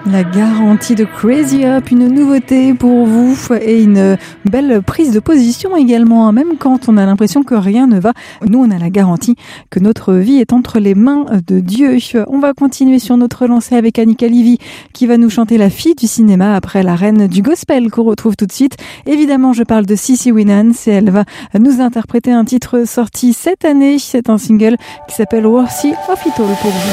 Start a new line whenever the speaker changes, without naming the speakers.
La garantie de Crazy Up, une nouveauté pour vous et une belle prise de position également, même quand on a l'impression que rien ne va. Nous, on a la garantie que notre vie est entre les mains de Dieu. On va continuer sur notre lancée avec Annika Livy qui va nous chanter La fille du cinéma après la reine du gospel qu'on retrouve tout de suite. Évidemment, je parle de CeCe Winans et elle va nous interpréter un titre sorti cette année. C'est un single qui s'appelle Worthy of It All pour vous.